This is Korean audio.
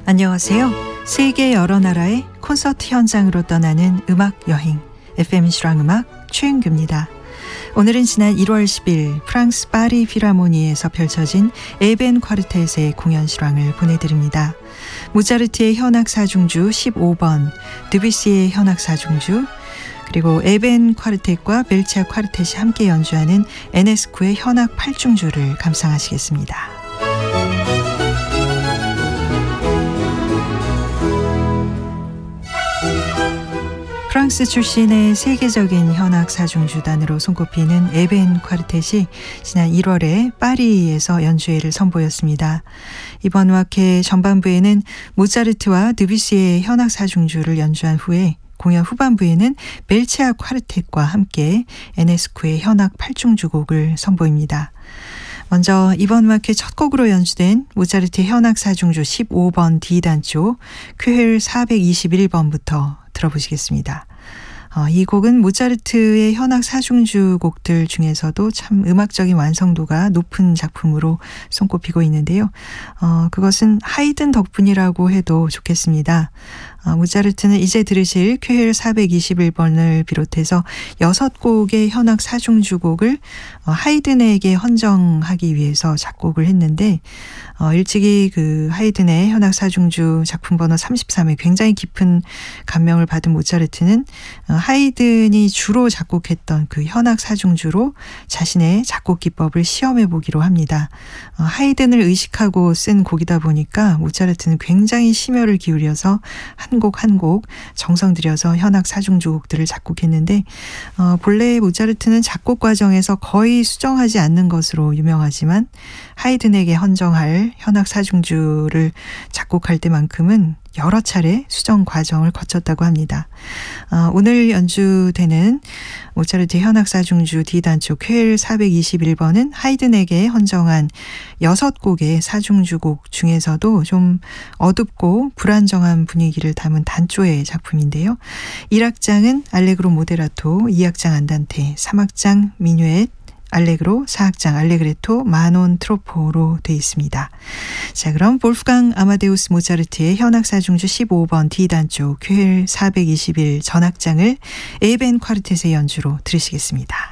안녕하세요. 세계 여러 나라의 콘서트 현장으로 떠나는 음악 여행 FM 실황음악 최은규입니다. 오늘은 지난 1월 10일 프랑스 파리 필하모니에서 펼쳐진 에벤 콰르텟의 공연 실황을 보내드립니다. 모차르트의 현악 사중주 15번, 드뷔시의 현악 사중주, 그리고 에벤 콰르텟과 벨치아 콰르텟이 함께 연주하는 에네스쿠의 현악 8중주를 감상하시겠습니다. 프랑스 출신의 세계적인 현악 사중주단으로 손꼽히는 에벤 콰르텟이 지난 1월에 파리에서 연주회를 선보였습니다. 이번 음악회 전반부에는 모차르트와 드뷔시의 현악 사중주를 연주한 후에 공연 후반부에는 벨치아 콰르텟과 함께 에네스쿠의 현악 8중주곡을 선보입니다. 먼저 이번 음악회 첫 곡으로 연주된 모차르트의 현악 사중주 15번 D단조 쾌헬 421번부터 들어보시겠습니다. 이 곡은 모차르트의 현악 사중주 곡들 중에서도 참 음악적인 완성도가 높은 작품으로 손꼽히고 있는데요. 그것은 하이든 덕분이라고 해도 좋겠습니다. 모차르트는 이제 들으실 쾌헬 421번을 비롯해서 6곡의 현악 사중주곡을 하이든에게 헌정하기 위해서 작곡을 했는데 일찍이 그 하이든의 현악 사중주 작품 번호 33에 굉장히 깊은 감명을 받은 모차르트는 하이든이 주로 작곡했던 그 현악 사중주로 자신의 작곡 기법을 시험해 보기로 합니다. 하이든을 의식하고 쓴 곡이다 보니까 모차르트는 굉장히 심혈을 기울여서 한 곡 한 곡 정성 들여서 현악 사중주 곡들을 작곡했는데 본래 모차르트는 작곡 과정에서 거의 수정하지 않는 것으로 유명하지만 하이든에게 헌정할 현악 사중주를 작곡할 때만큼은 여러 차례 수정 과정을 거쳤다고 합니다. 오늘 연주되는 모차르트의 현악 사중주 D단조 쾌헬 421번은 하이든에게 헌정한 6곡의 사중주곡 중에서도 좀 어둡고 불안정한 분위기를 담은 단조의 작품인데요. 1악장은 알레그로 모데라토, 2악장 안단테, 3악장 미뉴엣, 알레그로, 4악장 알레그레토, 마논 트로포로 되어 있습니다. 자, 그럼 볼프강 아마데우스 모차르트의 현악 사중주 15번 D단조 쾌헬 421 전악장을 에벤 콰르텟의 연주로 들으시겠습니다.